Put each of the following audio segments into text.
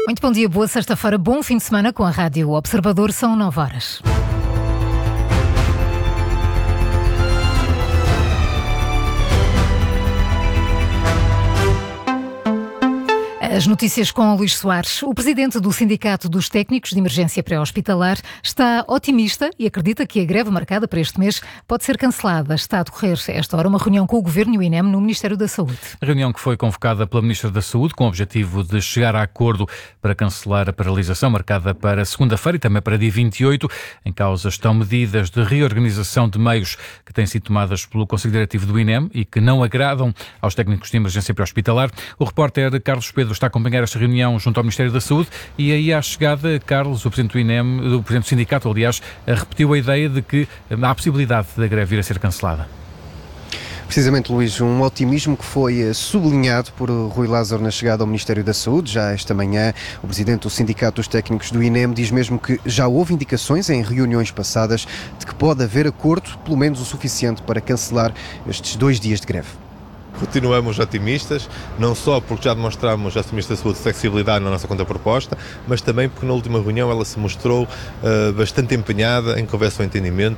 Muito bom dia, boa sexta-feira, bom fim de semana com a Rádio Observador, são 9 horas. As notícias com Luís Soares. O presidente do Sindicato dos Técnicos de Emergência Pré-Hospitalar está otimista e acredita que a greve marcada para este mês pode ser cancelada. Está a decorrer a esta hora uma reunião com o Governo e o INEM no Ministério da Saúde. A reunião que foi convocada pela Ministra da Saúde com o objetivo de chegar a acordo para cancelar a paralisação marcada para segunda-feira e também para dia 28. Em causa estão medidas de reorganização de meios que têm sido tomadas pelo Conselho Diretivo do INEM e que não agradam aos técnicos de emergência pré-hospitalar. O repórter Carlos Pedro está a acompanhar esta reunião junto ao Ministério da Saúde e aí à chegada, Carlos, o Presidente do INEM, o Presidente do Sindicato, aliás, repetiu a ideia de que há a possibilidade da greve vir a ser cancelada. Precisamente, Luís, um otimismo que foi sublinhado por Rui Lázaro na chegada ao Ministério da Saúde. Já esta manhã, o Presidente do Sindicato dos Técnicos do INEM diz mesmo que já houve indicações em reuniões passadas de que pode haver acordo, pelo menos o suficiente para cancelar estes 2 dias de greve. Continuamos otimistas, não só porque já demonstramos à Ministra da Saúde flexibilidade na nossa contraproposta, mas também porque na última reunião ela se mostrou bastante empenhada em que houvesse um entendimento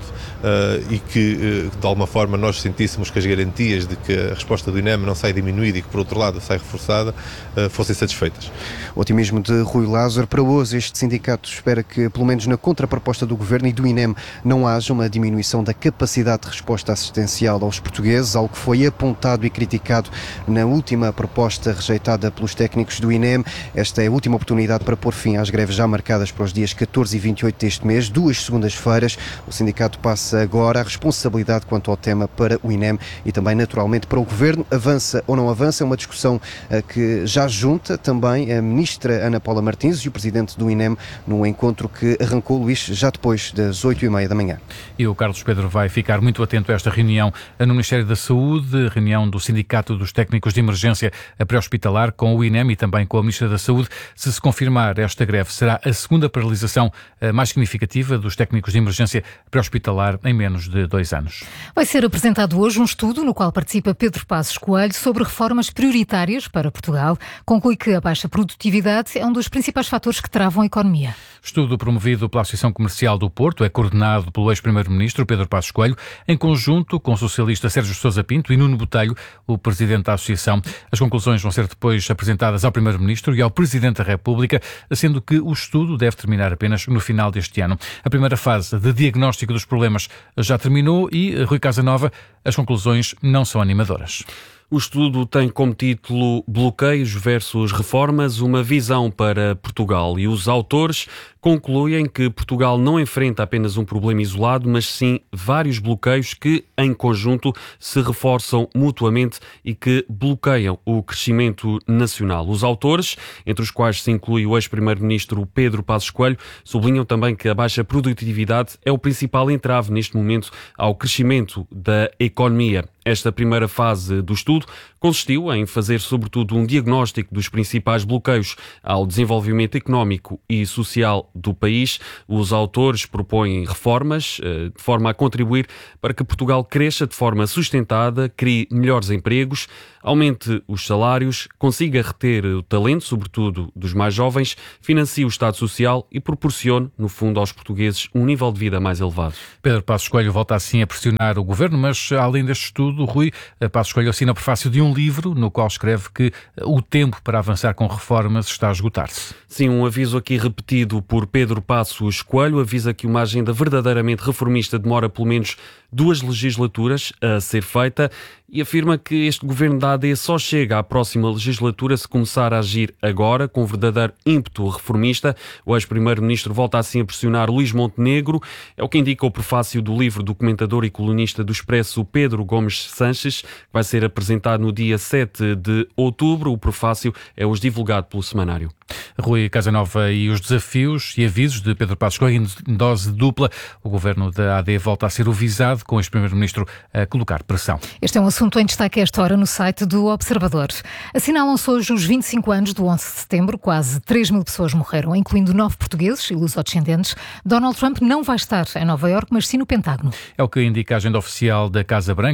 e que, de alguma forma, nós sentíssemos que as garantias de que a resposta do INEM não sai diminuída e que, por outro lado, sai reforçada, fossem satisfeitas. O otimismo de Rui Lázaro. Para hoje, este sindicato espera que, pelo menos na contraproposta do Governo e do INEM, não haja uma diminuição da capacidade de resposta assistencial aos portugueses, algo que foi apontado e criticado na última proposta rejeitada pelos técnicos do INEM. Esta é a última oportunidade para pôr fim às greves já marcadas para os dias 14 e 28 deste mês, 2 segundas-feiras. O sindicato passa agora a responsabilidade quanto ao tema para o INEM e também, naturalmente, para o Governo. Avança ou não avança? É uma discussão que já junta também a Ministra Ana Paula Martins e o Presidente do INEM num encontro que arrancou, Luís, já depois das 8h30 da manhã. E o Carlos Pedro vai ficar muito atento a esta reunião no Ministério da Saúde, reunião do Sindicato dos Técnicos de Emergência Pré-Hospitalar com o INEM e também com a Ministra da Saúde. Se confirmar esta greve, será a segunda paralisação mais significativa dos técnicos de emergência pré-hospitalar em menos de 2 anos. Vai ser apresentado hoje um estudo no qual participa Pedro Passos Coelho sobre reformas prioritárias para Portugal. Conclui que a baixa produtividade é um dos principais fatores que travam a economia. Estudo promovido pela Associação Comercial do Porto é coordenado pelo ex-primeiro-ministro Pedro Passos Coelho, em conjunto com o socialista Sérgio Sousa Pinto e Nuno Botelho, o presidente da Associação. As conclusões vão ser depois apresentadas ao primeiro-ministro e ao presidente da República, sendo que o estudo deve terminar apenas no final deste ano. A primeira fase de diagnóstico dos problemas já terminou e, Rui Casanova, as conclusões não são animadoras. O estudo tem como título Bloqueios versus Reformas, uma visão para Portugal, e os autores concluem que Portugal não enfrenta apenas um problema isolado, mas sim vários bloqueios que, em conjunto, se reforçam mutuamente e que bloqueiam o crescimento nacional. Os autores, entre os quais se inclui o ex-primeiro-ministro Pedro Passos Coelho, sublinham também que a baixa produtividade é o principal entrave neste momento ao crescimento da economia. Esta primeira fase do estudo consistiu em fazer, sobretudo, um diagnóstico dos principais bloqueios ao desenvolvimento económico e social do país. Os autores propõem reformas de forma a contribuir para que Portugal cresça de forma sustentada, crie melhores empregos, aumente os salários, consiga reter o talento, sobretudo dos mais jovens, financie o Estado Social e proporcione, no fundo, aos portugueses um nível de vida mais elevado. Pedro Passos Coelho volta assim a pressionar o Governo, mas além deste estudo, Rui, Passos Coelho assina o prefácio de um livro no qual escreve que o tempo para avançar com reformas está a esgotar-se. Sim, um aviso aqui repetido por Pedro Passos Coelho avisa que uma agenda verdadeiramente reformista demora pelo menos 2 legislaturas a ser feita e afirma que este governo da AD só chega à próxima legislatura se começar a agir agora, com verdadeiro ímpeto reformista. O ex-primeiro-ministro volta assim a pressionar Luís Montenegro. É o que indica o prefácio do livro do comentador e colunista do Expresso Pedro Gomes Sanches, que vai ser apresentado no dia 7 de outubro. O prefácio é hoje divulgado pelo Semanário. Rui Casanova, e os desafios e avisos de Pedro Passos Coelho em dose dupla. O governo da AD volta a ser o visado, com o ex-primeiro-ministro a colocar pressão. Este é um assunto em destaque a esta hora no site do Observador. Assinalam-se hoje os 25 anos do 11 de setembro. Quase 3.000 pessoas morreram, incluindo 9 portugueses e lusodescendentes. Donald Trump não vai estar em Nova Iorque, mas sim no Pentágono. É o que indica a agenda oficial da Casa Branca. O presidente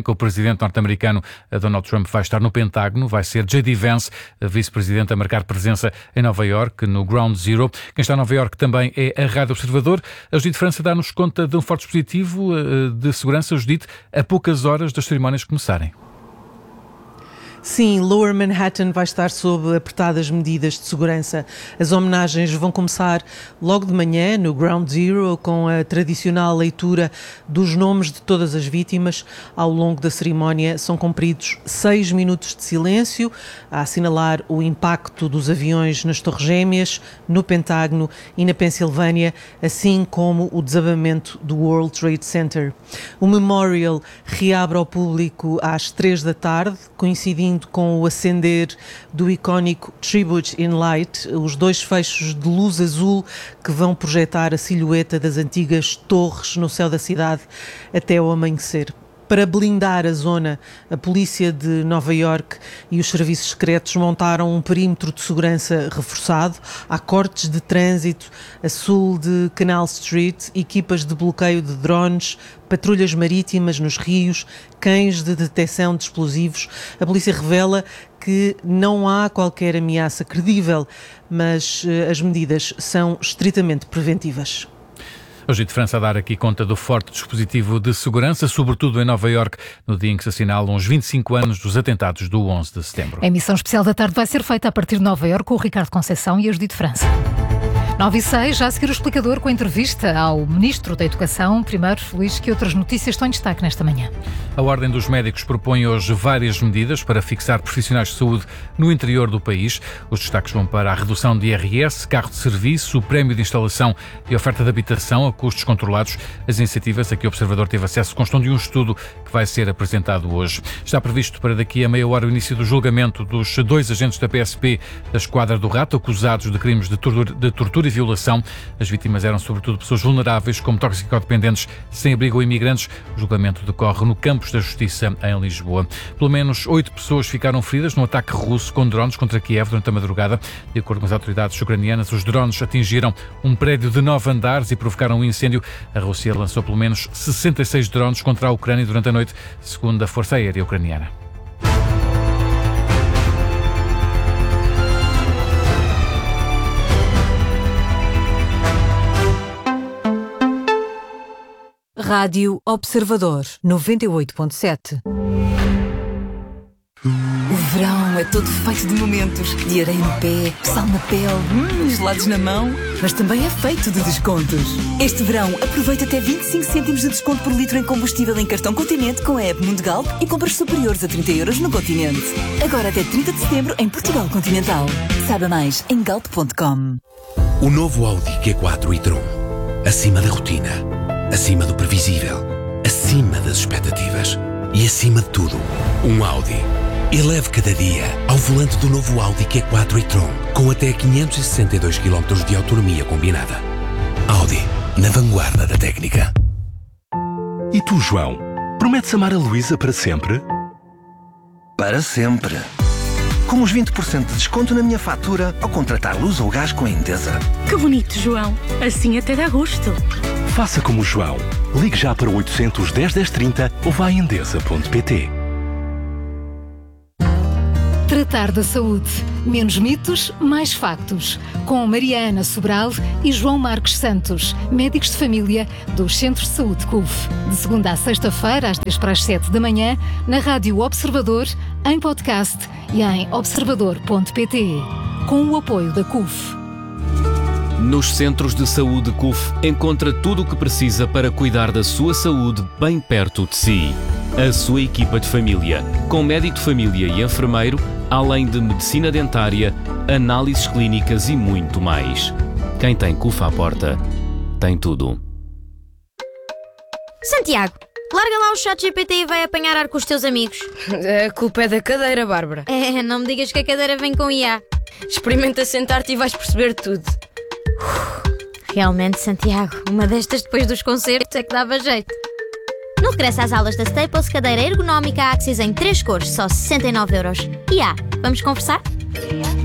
presidente norte-americano Donald Trump vai estar no Pentágono. Vai ser J.D. Vance, a vice-presidente, a marcar presença em Nova Iorque, no Ground Zero. Quem está em Nova Iorque também é a Rádio Observador. A Judite França dá-nos conta de um forte dispositivo de segurança, Judite, a poucas horas das cerimónias começarem. Sim, Lower Manhattan vai estar sob apertadas medidas de segurança. As homenagens vão começar logo de manhã no Ground Zero, com a tradicional leitura dos nomes de todas as vítimas. Ao longo da cerimónia são cumpridos 6 minutos de silêncio a assinalar o impacto dos aviões nas Torres Gêmeas, no Pentágono e na Pensilvânia, assim como o desabamento do World Trade Center. O memorial reabre ao público às 3 da tarde, coincidindo com o acender do icónico Tribute in Light, os 2 feixes de luz azul que vão projetar a silhueta das antigas torres no céu da cidade até ao amanhecer. Para blindar a zona, a polícia de Nova Iorque e os serviços secretos montaram um perímetro de segurança reforçado. Há cortes de trânsito a sul de Canal Street, equipas de bloqueio de drones, patrulhas marítimas nos rios, cães de detecção de explosivos. A polícia revela que não há qualquer ameaça credível, mas as medidas são estritamente preventivas. Hoje de França a dar aqui conta do forte dispositivo de segurança, sobretudo em Nova Iorque, no dia em que se assinalam os 25 anos dos atentados do 11 de setembro. A emissão especial da tarde vai ser feita a partir de Nova Iorque com o Ricardo Conceição e a Judite França. 9h06, já a seguir o explicador com a entrevista ao Ministro da Educação. Primeiro, Luís, que outras notícias estão em destaque nesta manhã? A Ordem dos Médicos propõe hoje várias medidas para fixar profissionais de saúde no interior do país. Os destaques vão para a redução de IRS, carro de serviço, o prémio de instalação e oferta de habitação a custos controlados. As iniciativas a que o Observador teve acesso constam de um estudo que vai ser apresentado hoje. Está previsto para daqui a meia hora o início do julgamento dos 2 agentes da PSP da Esquadra do Rato, acusados de crimes de tortura e violação. As vítimas eram sobretudo pessoas vulneráveis, como toxicodependentes, sem-abrigo ou imigrantes. O julgamento decorre no Campos da Justiça, em Lisboa. Pelo menos 8 pessoas ficaram feridas num ataque russo com drones contra Kiev durante a madrugada. De acordo com as autoridades ucranianas, os drones atingiram um prédio de 9 andares e provocaram um incêndio. A Rússia lançou pelo menos 66 drones contra a Ucrânia durante a noite, segundo a Força Aérea Ucraniana. Rádio Observador 98.7. O verão é todo feito de momentos, de areia no pé, sal na pele, gelados na mão, mas também é feito de descontos. Este verão aproveita até 25 cêntimos de desconto por litro em combustível em cartão Continente com a app Mundo Galp e compras superiores a 30 € no Continente. Agora até 30 de setembro em Portugal Continental. Saiba mais em galp.com. O novo Audi Q4 e-tron. Acima da rotina, acima do previsível, acima das expectativas e acima de tudo, um Audi. Eleve cada dia ao volante do novo Audi Q4 e-tron, com até 562 km de autonomia combinada. Audi, na vanguarda da técnica. E tu, João, prometes amar a Luísa para sempre? Para sempre. Com os 20% de desconto na minha fatura ao contratar luz ou gás com a Endesa. Que bonito, João. Assim até dá gosto. Faça como o João. Ligue já para 810 1030 ou vá a endesa.pt. Tratar da saúde. Menos mitos, mais factos. Com Mariana Sobral e João Marcos Santos, médicos de família dos Centros de Saúde CUF. De segunda à sexta-feira, às 10 para as 7 da manhã, na Rádio Observador, em podcast e em observador.pt. Com o apoio da CUF. Nos Centros de Saúde CUF encontra tudo o que precisa para cuidar da sua saúde bem perto de si. A sua equipa de família, com médico de família e enfermeiro, além de medicina dentária, análises clínicas e muito mais. Quem tem CUF à porta, tem tudo. Santiago, larga lá o ChatGPT e vai apanhar ar com os teus amigos. A culpa é da cadeira, Bárbara. Não me digas que a cadeira vem com IA. Experimenta sentar-te e vais perceber tudo. Realmente, Santiago, uma destas depois dos concertos é que dava jeito. No regresso às aulas da Staples, cadeira ergonómica Axis em 3 cores, só 69 €. IA, vamos conversar?